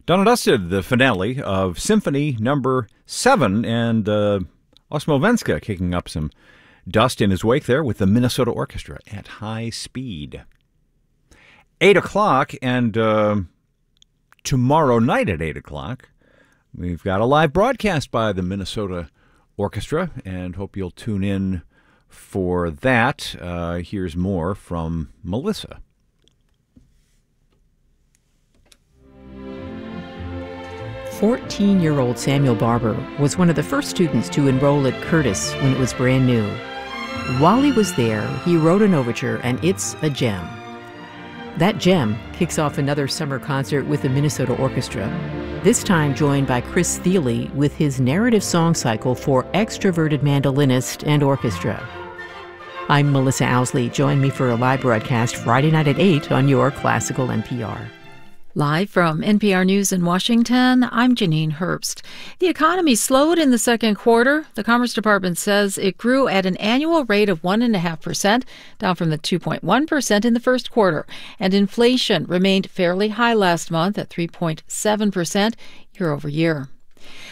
Done and dusted, the finale of Symphony Number 7, and Osmovenska kicking up some dust in his wake there with the Minnesota Orchestra at high speed. 8 o'clock, and tomorrow night at 8 o'clock, we've got a live broadcast by the Minnesota Orchestra, and hope you'll tune in for that. Here's more from Melissa. 14-year-old Samuel Barber was one of the first students to enroll at Curtis when it was brand new. While he was there, he wrote an overture, and it's a gem. That gem kicks off another summer concert with the Minnesota Orchestra, this time joined by Chris Thile with his narrative song cycle for extroverted mandolinist and orchestra. I'm Melissa Owsley. Join me for a live broadcast Friday night at 8 on your Classical NPR. Live from NPR News in Washington, I'm Janine Herbst. The economy slowed in the second quarter. The Commerce Department says it grew at an annual rate of 1.5%, down from the 2.1% in the first quarter. And inflation remained fairly high last month at 3.7% year over year.